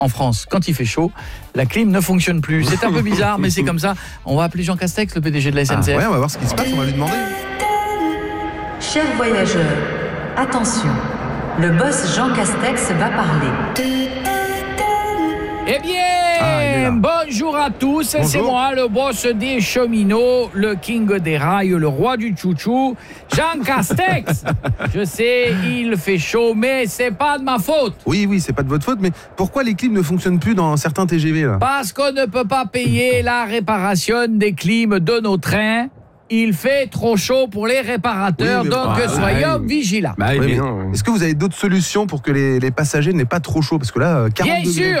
en France, quand il fait chaud, la clim ne fonctionne plus. C'est un peu bizarre, mais c'est comme ça. On va appeler Jean Castex, le PDG de la SNCF. Ouais, on va voir ce qui se passe, on va lui demander. Chers voyageurs, attention, le boss Jean Castex va parler. Eh bien, bonjour à tous, Bonjour. c'est moi, le boss des cheminots, le king des rails, le roi du chouchou, Jean Castex. Je sais, il fait chaud, mais c'est pas de ma faute. Oui, c'est pas de votre faute, mais pourquoi les clims ne fonctionnent plus dans certains TGV là ? Parce qu'on ne peut pas payer la réparation des clims de nos trains. Il fait trop chaud pour les réparateurs, Oui, mais- donc soyons vigilants. Oui, mais est-ce que vous avez d'autres solutions pour que les passagers n'aient pas trop chaud ? Parce que là, 40 Bien degrés. sûr.